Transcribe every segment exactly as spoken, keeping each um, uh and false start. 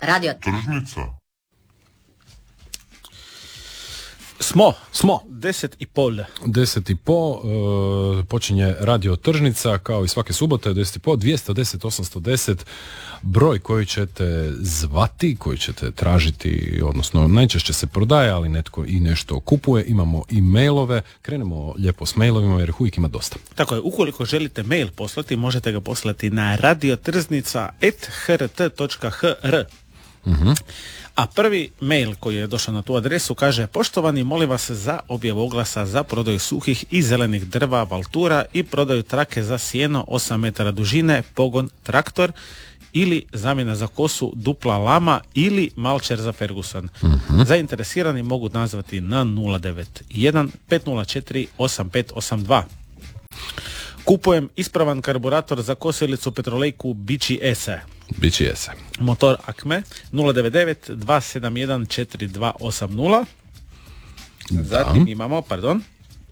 Radio Tržnica. Smo, Smo. deset i pol. Deset i po, e, počinje Radio Tržnica, kao i svake subote, deset i po, dvjesto deset, osamsto deset, broj koji ćete zvati, koji ćete tražiti, odnosno najčešće se prodaje, ali netko i nešto kupuje. Imamo i mailove, krenemo lijepo s mailovima jer ih uvijek ima dosta. Tako je, ukoliko želite mail poslati, možete ga poslati na radiotrznica at h r t točka h r. Uh-huh. A prvi mail koji je došao na tu adresu kaže: poštovani, molim vas za objavu oglasa za prodaju suhih i zelenih drva Valtura i prodaju trake za sjeno osam metara dužine, pogon traktor ili zamjena za kosu dupla lama ili malčer za Ferguson. Uh-huh. Zainteresirani mogu nazvati na nula devet jedan pet nula četiri osam pet osam dva. Kupujem ispravan karburator za kosilicu Petrolejku Bići Ese. Bići Ese. Motor Acme nula devet devet dva sedam jedan četiri dva osam nula. Zatim imamo, pardon,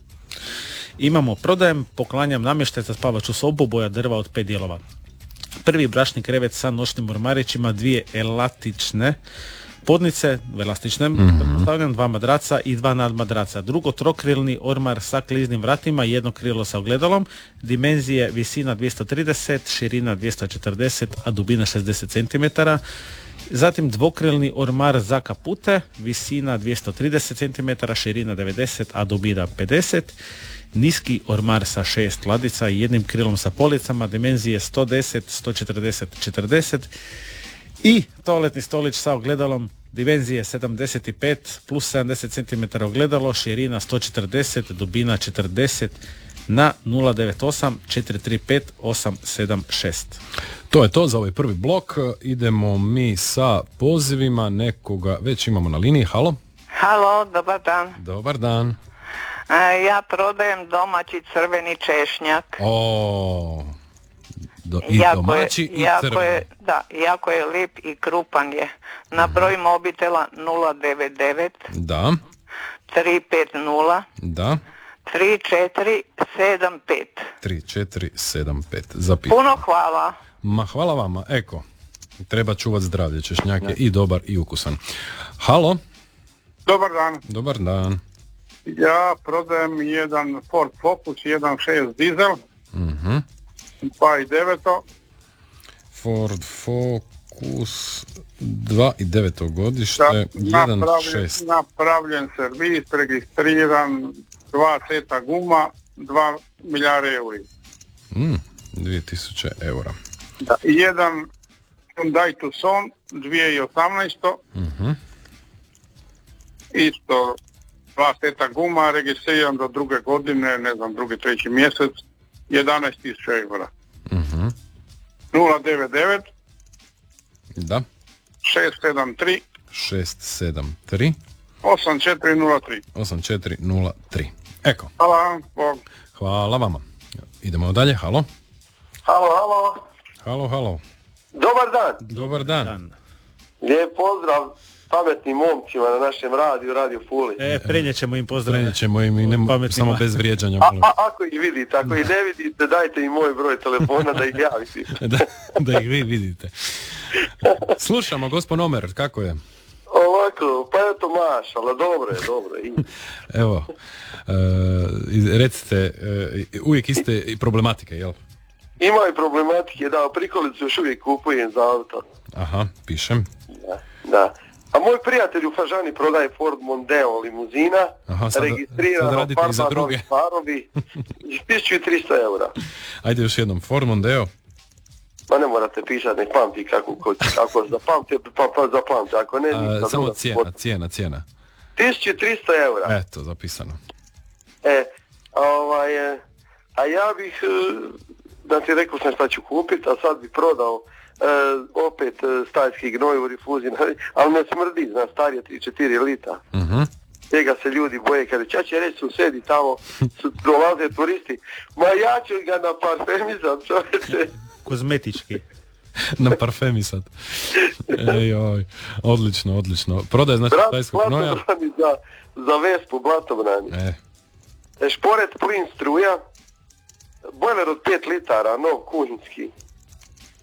imamo prodajem, poklanjam namještaj za spavaču sobu, boja drva od pet dijelova. Prvi bračni krevet sa noćnim ormarićima, dvije elastične podnice, elastične, mm-hmm. dva madraca i dva nadmadraca. Drugo, trokrilni ormar sa kliznim vratima, jedno krilo sa ogledalom, dimenzije visina dvjesto trideset, širina dvjesto četrdeset, a dubina šezdeset centimetara. Zatim dvokrilni ormar za kapute, visina dvjesto trideset centimetara, širina devedeset, a dubina pedeset. Niski ormar sa šest ladica i jednim krilom sa policama, dimenzije sto deset, sto četrdeset, četrdeset. I toaletni stolić sa ogledalom, dimenzije sedamdeset pet plus sedamdeset centimetara ogledalo, širina sto četrdeset, dubina četrdeset, na nula devet osam četiri tri pet osam sedam šest. To je to za ovaj prvi blok. Idemo mi sa pozivima, nekoga već imamo na liniji. Halo? Halo, dobar dan. Dobar dan. E, ja prodajem domaći crveni češnjak. O, do, i jako domaći je, i jako crveni. je, da, jako je lijep i krupan je. Na broj mobitela nula devet devet Da, tri pet nula da, tri četiri sedam pet. tri četiri sedam pet. Zapisano. Puno hvala. Ma hvala vama, eko. Treba čuvat zdravlje, češnjak je i dobar i ukusan. Halo? Dobar dan. Dobar dan. Ja prodajem jedan Ford Focus jedan šest dizel, Mhm. dva i devet. Ford Focus dva i deveto godište, Da, jedan napravljen, šest. napravljen servis, registriran, dva seta guma, dva milijara euri. Mm, dvije tisuće eura. Da. I jedan Hyundai Tucson dvije tisuće osamnaeste. Mhm. Isto dva seta guma, registriran do druge godine, ne znam, drugi, treći mjesec, jedanaest tisuća eura. Mhm. nula devet devet Da, šest sedam tri šest sedam tri osam četiri nula tri. osam četiri nula tri. Eko, Hvala, Bog. hvala vama. Idemo dalje, halo? Halo, halo. Halo, halo. Dobar dan. Dobar dan. Dan. Lijep pozdrav pametnim momcima na našem radiju, Radio Fuli. E, prenijet ćemo im pozdrave. Prenijet ćemo im i ne, Pametnima. samo bez vrijeđanja. A, molim. a, ako ih vidite, ako ih ne vidite, dajte im moj broj telefona da ih javite. da, da ih vi vidite. Slušamo, gospod Omer, kako je? Ovako, pa eto mašala, dobro je, dobro je. Evo, e, recite, e, uvijek iste problematike, jel? Ima i problematike, da, prikolicu još uvijek kupujem za auto. Aha, pišem. Da, da. A moj prijatelj u Fažani prodaje Ford Mondeo limuzina, Aha, sad- sad registrirano radite i za farba, druge. novi farovi, tisuću tristo eura. Ajde još jednom, Ford Mondeo. Ma ne morate pisati, nek pamti kako ko ako zapamte, pa, pa zapamte, ako ne, A, ništa samo druga. cijena, cijena, cijena. tisuću tristo eura. Eto, zapisano. E, a ovaj, e, a ja bih, e, da ti rekao sam šta ću kupiti, a sad bih prodao e, opet e, stajski gnoj u rifuzi, ali ne smrdi, zna, star je tri četiri lita. Mhm. Njega se ljudi boje, kada ča će reći susedi tamo, su, dolaze turisti, ma ja ću ga naparfemizat, čovječe. Kozmetički. Na parfemi sad. Ej, oj, odlično, odlično. Prodaje znači Brat, tajskog gnoja. blatobrani za, za Vespu, blatobrani. E, E, šporet, plin, struja, bojler od pet litara, nov kuhinski. E,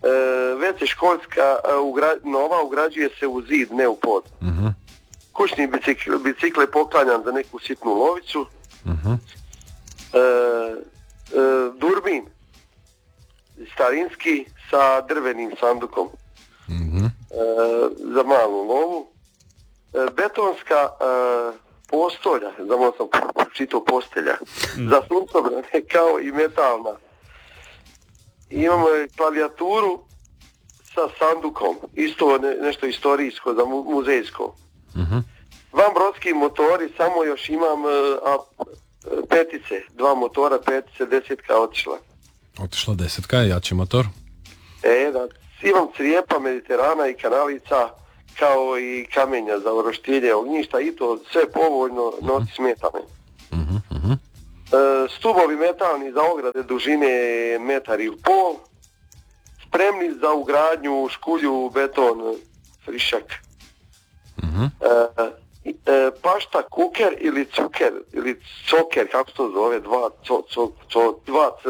ve ce školska e, ugra, nova ugrađuje se u zid, ne u pod. Uh-huh. Kućni bicikl, bicikle poklanjam za neku sitnu lovicu. Uh-huh. E, e, durbin starinski sa drvenim sandukom. Uh-huh. E, za malu lovu. E, betonska e, postolja, znamo sam čitao postelja, mm. za suncobrane kao i metalna. Imamo klavijaturu sa sandukom, isto ne, nešto istorijsko, za mu, muzejsko. Uh-huh. Van brodski motori, samo još imam a, petice, dva motora, petice, desetka otišla. Otišla desetka, jači motor. E, da, imam crijepa, Mediterana i kanalica, kao i kamenja za oroštilje ognjišta i to sve povoljno, uh-huh. noti smetane. Uh-huh, uh-huh. E, stubovi metalni za ograde dužine metar i pol, spremni za ugradnju škulju, beton, frišak. Uh-huh. E, e, pašta kuker ili cuker, ili coker, kako se to zove, dva, co, co, co, dva c.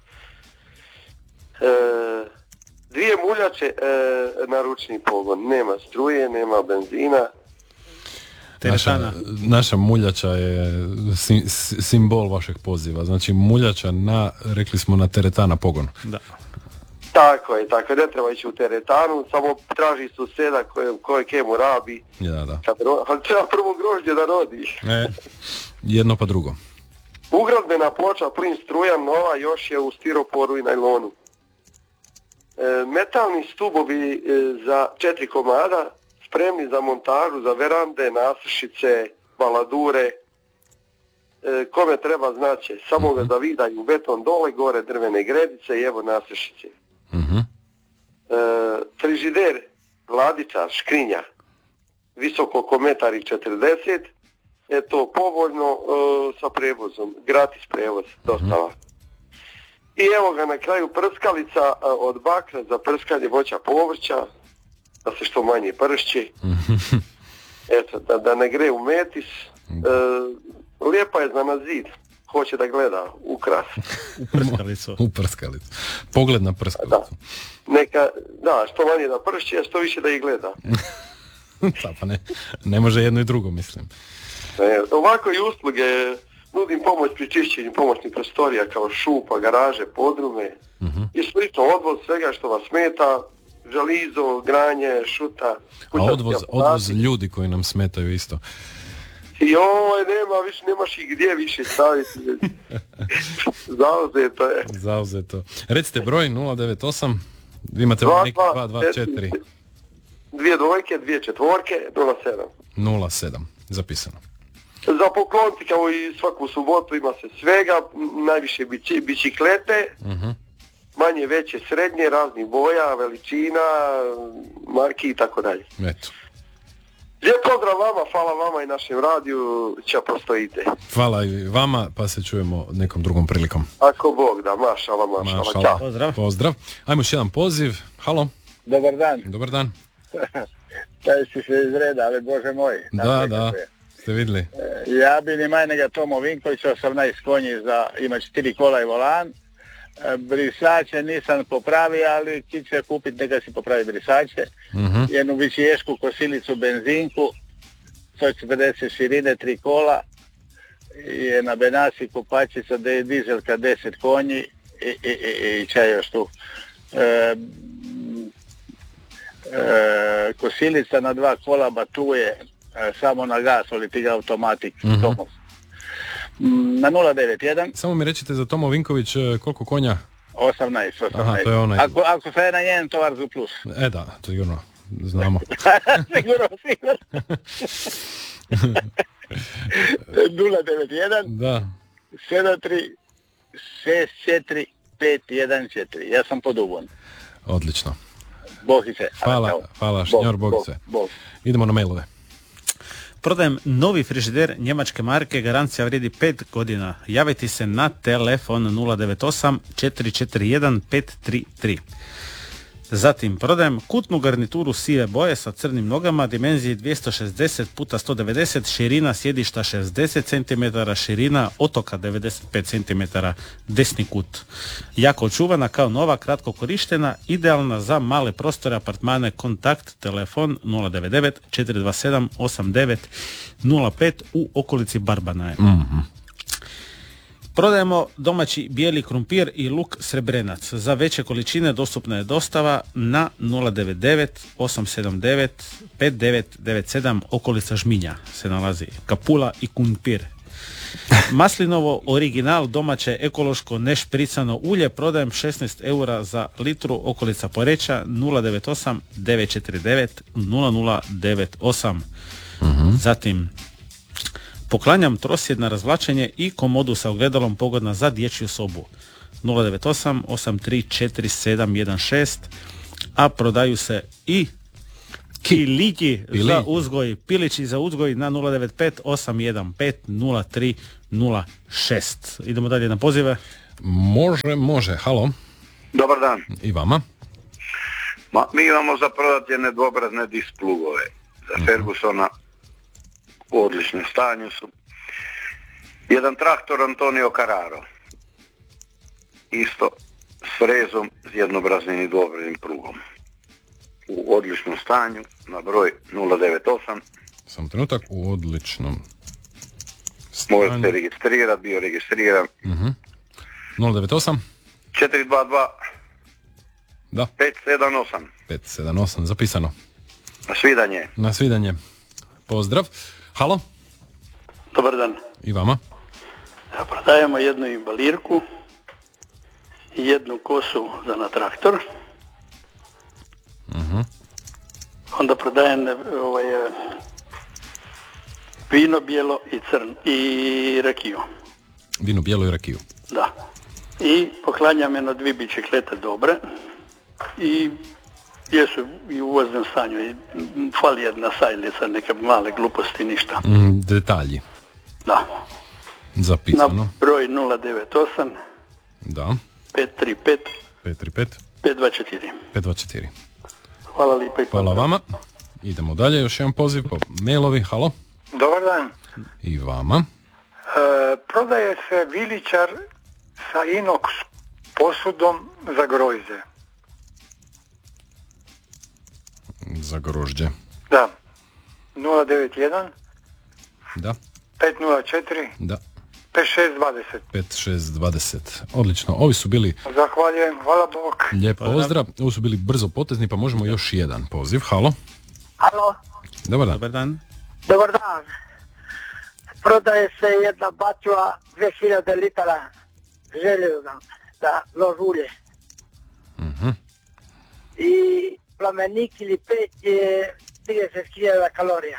E, Dvije muljače e, na ručni pogon. Nema struje, nema benzina. Naša, naša muljača je sim, simbol vašeg poziva. Znači muljača na, rekli smo, na teretana pogon. Da. Tako je, tako je. Ne treba ići u teretanu, samo traži suseda koje, koje kemu rabi. Ja, da. Kad ro, ali treba prvo grožđe da rodi. E, jedno pa drugo. Ugradbena ploča, plin, struja, nova, još je u stiroporu i najlonu. E, metalni stubovi e, za četiri komada, spremni za montažu, za verande, nasušice, baladure. E, kome treba znači, samo ga da vidaju beton dole, gore drvene gredice i evo nasušice. Uh-huh. E, frižider, vladičar, škrinja, visoko oko metar i četrdeset, eto povoljno e, sa prevozom, gratis prevoz, dostava. Uh-huh. I evo ga na kraju prskalica a, od bakra za prskanje voća povrća, da se što manje pršći. Eto, da, da ne gre u metis. E, lijepa je za na zid. Hoće da gleda ukras. U prskalicu. U prskalicu. Pogled na prskalicu. Da. Neka, da, što manje da pršći, a što više da ih gleda. Da, pa ne, ne može jedno i drugo, mislim. E, ovako i usluge, nudim pomoć pri čišćenju pomoćnih prostorija kao šupa, garaže, podrume uh-huh. i slično, odvoz svega što vas smeta, žalizo, granje, šuta. A odvoz, odvoz ljudi koji nam smetaju isto. I ovaj nema, više nemaš ih gdje više staviti. Zauzeto je. Zauzeto. Recite broj nula devet osam, vi imate neki dva dva četiri. Dvije dvojke, dvije četvorke, nula sedam. nula sedam, zapisano. Za pokloniti kao i svaku subotu ima se svega, najviše bici, biciklete, uh-huh. manje, veće, srednje, raznih boja, veličina, marki i tako dalje. Eto. Lijep pozdrav vama, hvala vama i našem radiju, će postojite. Hvala i vama, pa se čujemo nekom drugom prilikom. Ako Bog da, mašala, mašala, mašala. Ćao. Pozdrav. Pozdrav. Ajmo još jedan poziv. Halo. Dobar dan. Dobar dan. Taj si se izreda, ali Bože moj. Da, da, ste vidjeli. Ja bi ni majnega Tomo Vinkovića, osamnaest konji, za, ima četiri kola i volan. Brisače nisam popravio, ali ti će kupiti, neka si popravi brisače. Uh-huh. Jednu vičiješku kosilicu, benzinku, sto četrdeset širine, tri kola. Jedna Benasi kupačica, da je dizelka deset konji i, i, i, i čaj još tu. E, e, kosilica na dva kola batuje, e, samo na gas, ali ti ga automatik. Uh-huh. Na nula devet jedan. Samo mi rećite za Tomo Vinković koliko konja? osamnaest. osamnaest. Aha, to je onaj. Ako, ako sve je na njen tovar zu plus. E da, to sigurno, znamo. sigurno, sigurno. nula devet jedan. Da. sedam tri šest četiri pet jedan četiri. Ja sam pod Ubon. Odlično. Bogice. Hvala, hvala, šnjor Bogice. Idemo na mailove. Prodajem novi frižider njemačke marke, garancija vrijedi pet godina. Javite se na telefon nula devet osam četiri četiri jedan pet tri tri. Zatim prodajem kutnu garnituru sive boje sa crnim nogama, dimenzije dvjesto šezdeset puta sto devedeset, širina sjedišta šezdeset centimetara, širina otoka devedeset pet centimetara, desni kut. Jako očuvana, kao nova, kratko korištena, idealna za male prostore, apartmane, kontakt, telefon nula devet devet četiri dva sedam osam devet nula pet u okolici Barbana je. Mm-hmm. Prodajemo domaći bijeli krumpir i luk srebrenac. Za veće količine dostupna je dostava na nula devet devet osam sedam devet pet devet devet sedam, okolica Žminja se nalazi kapula i krumpir. Maslinovo original domaće ekološko nešpricano ulje prodajem šesnaest eura za litru, okolica Poreča nula devet osam devet četiri devet nula nula devet osam. Mm-hmm. Zatim poklanjam trosjed na razvlačenje i komodu sa ogledalom pogodna za dječju sobu nula devet osam osam tri četiri sedam jedan šest, a prodaju se i piliki za uzgoj, pilići za uzgoj na nula devet pet osam jedan pet nula tri nula šest. Idemo dalje na pozive. Može, može. Halo. Dobar dan. I vama. Ma, mi imamo za prodati jedne dvobrazne disk plugove za Fergusona. U odličnom stanju su. Jedan traktor Antonio Carraro. Isto s frezom, s jednobraznim i dvobraznim plugom. U odličnom stanju na broj nula devet osam. Sam trenutak, u odličnom stanju. Možete registrirati, bio registriran. Uh-huh. nula devet osam četiri dva dva da. pet sedam osam. pet sedam osam, zapisano. Na svidanje. Na svidanje. Pozdrav. Halo. Dobar dan. I vama. Ja, prodajemo jednu invalirku i jednu kosu za na traktor. Uh-huh. Onda prodajem ovaj, vino bijelo i crn i rakiju. Vino bijelo i rakiju. Da. I poklanjam jedno dvije biciklete dobre i jesu i u uvoznom stanju. I fali jedna sajlica, neke male gluposti, ništa. Mm, detalji. Da. Zapisano. Na broj nula devet osam Da. pet tri pet pet tri pet pet dva četiri. pet dva četiri. Hvala lijepo i hvala vama. Idemo dalje, još jedan poziv po mailovi. Halo. Dobar dan. I vama. E, prodaje se viličar sa inox posudom za grožđe. Za grožđe. Da. nula devet jedan Da. pet nula četiri Da. pet šest dvadeset. pet šest dvadeset. Odlično. Ovi su bili... Zahvaljujem. Hvala Bog. Lijep pozdrav. Ovi su bili brzo potezni, pa možemo još jedan poziv. Halo. Halo. Dobar dan. Dobar dan. Dobar dan. Prodaje se jedna bačva dvije hiljade litara željezna za lož ulje. Uh-huh. I plamenik ili pet je trideset hiljada kalorija.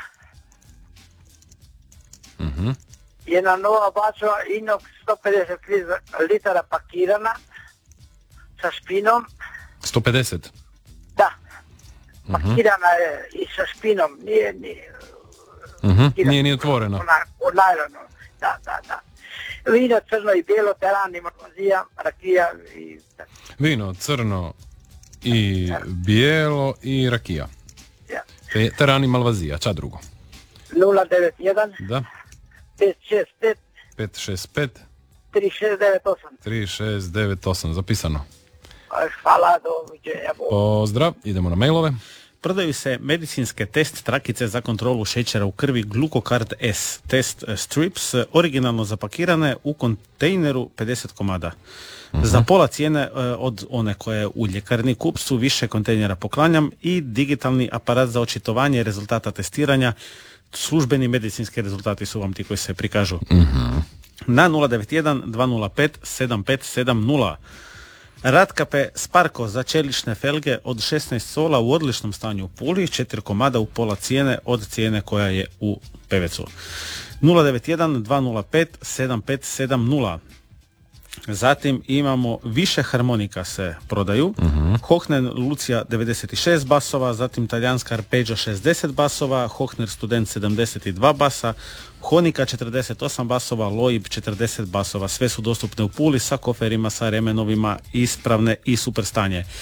Uh-huh. Jedna nova bačva inox sto pedeset litara pakirana sa špinom. sto pedeset? Da. Pakirana je i sa špinom, nije ni... Uh-huh. Nije ni otvoreno. U najlonu, da, da, da. Vino crno i bijelo, teran i malvazija, rakija i... Vino crno i bijelo i rakija. Ja. Te, teran i malvazija, ča drugo? nula devet jedan Da. pet šest pet pet šest pet tri šest devet osam. tri šest devet osam, zapisano. Hvala, doviđenja. Pozdrav, idemo na mailove. Prodaju se medicinske test trakice za kontrolu šećera u krvi Glucocard S. Test strips, originalno zapakirane u kontejneru pedeset komada. Uh-huh. Za pola cijene e, od one koje je u ljekarni kupcu više kontejnera poklanjam i digitalni aparat za očitovanje rezultata testiranja. Službeni medicinski rezultati su vam ti koji se prikažu. Uh-huh. Na nula devet jedan dva nula pet sedam pet sedam nula. Ratkape Sparko za čelične felge od šesnaest sola u odličnom stanju u Puli, četiri komada u pola cijene od cijene koja je u Pevecu. nula devet jedan dva nula pet sedam pet sedam nula. Zatim imamo više harmonika se prodaju. Uh-huh. Hochner Lucia devedeset šest basova, zatim talijanska Arpeggio šezdeset basova, Hochner Student sedamdeset dva basa, Honika četrdeset osam basova, Loib četrdeset basova. Sve su dostupne u Puli sa koferima, sa remenovima, ispravne i super stanje.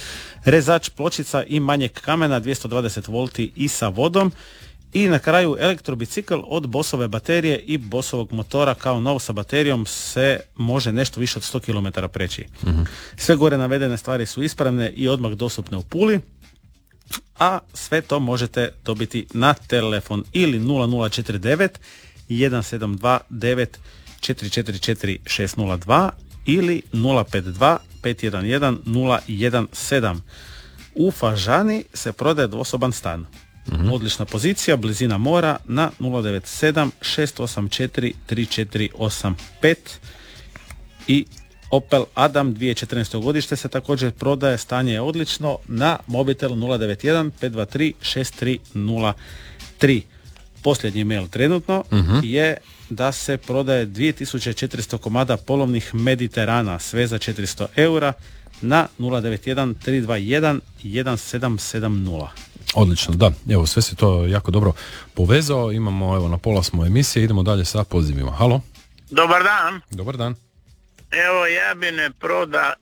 rezač pločica i manjeg kamena dvjesto dvadeset volti i sa vodom. I na kraju elektrobicikl od Bossove baterije i Bossovog motora kao nov sa baterijom se može nešto više od sto kilometara preći. Mm-hmm. Sve gore navedene stvari su ispravne i odmah dostupne u Puli, a sve to možete dobiti na telefon ili nula nula četiri devet jedan sedam dva devet četiri četiri četiri šest nula dva ili nula pet dva pet jedan jedan nula jedan sedam. U Fažani se prodaje dvosoban stan. Mm-hmm. Odlična pozicija, blizina mora na nula devet sedam šest osam četiri tri četiri osam pet i Opel Adam dvije tisuće četrnaesto godište se također prodaje, stanje je odlično, na mobitel nula devet jedan pet dva tri šest tri nula tri. Posljednji mail trenutno mm-hmm. je da se prodaje dvije tisuće četiristo komada polovnih Mediterana, sve za četiristo eura na nula devet jedan tri dva jedan jedan sedam sedam nula. Odlično, da, evo sve si to jako dobro povezao, imamo, evo na pola smo emisije, idemo dalje sa pozivima. Halo? Dobar dan. Dobar dan. Evo, ja bi ne proda